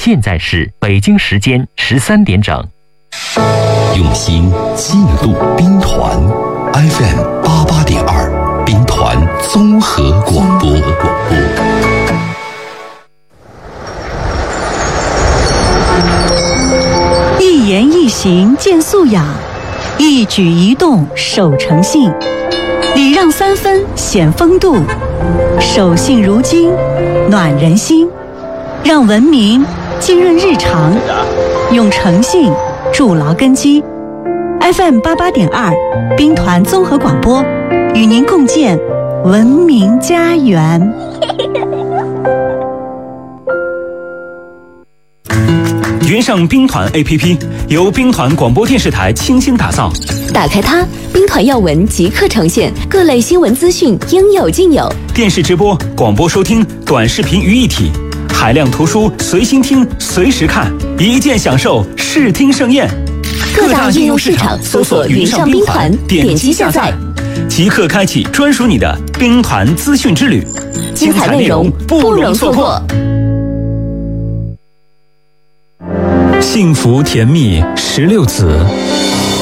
现在是北京时间13点整。 用心记录兵团 FM88.2兵团综合广播。 一言一行见素养，一举一动守诚信，礼让三分显风度，守信如金暖人心，让文明浸润日常，用诚信筑牢根基。FM88.2兵团综合广播，与您共建文明家园。 云上兵团 APP 由兵团广播电视台倾心打造， 打开它，兵团要闻即刻呈现，各类新闻资讯应有尽有， 电视直播、广播收听、短视频于一体，海量图书随心听随时看，一键享受视听盛宴。 各大应用市场搜索云上兵团，点击下载， 即刻开启专属你的兵团资讯之旅， 精彩内容不容错过。 幸福甜蜜16子，